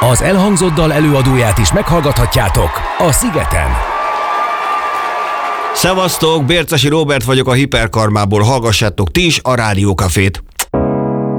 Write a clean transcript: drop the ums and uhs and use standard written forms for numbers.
Az elhangzott dal előadóját is meghallgathatjátok a Szigeten. Szevasztok, Bércesi Róbert vagyok a Hiperkarmából, hallgassátok ti is a Rádiókafét.